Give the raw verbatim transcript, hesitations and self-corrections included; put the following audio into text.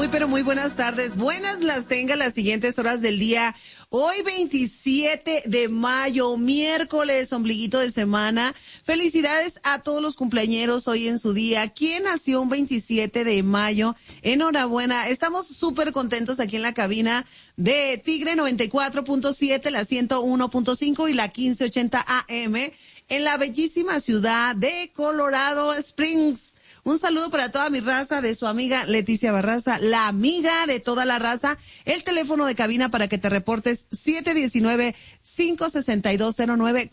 Muy, pero muy buenas tardes. Buenas las tenga las siguientes horas del día. Hoy veintisiete de mayo, miércoles, ombliguito de semana. Felicidades a todos los cumpleañeros hoy en su día. ¿Quién nació un veintisiete de mayo? Enhorabuena. Estamos súper contentos aquí en la cabina de Tigre noventa y cuatro punto siete, la ciento uno punto cinco y la quince ochenta A M en la bellísima ciudad de Colorado Springs. Un saludo para toda mi raza, de su amiga Leticia Barraza, la amiga de toda la raza. El teléfono de cabina para que te reportes siete uno nueve, cinco seis dos, cero nueve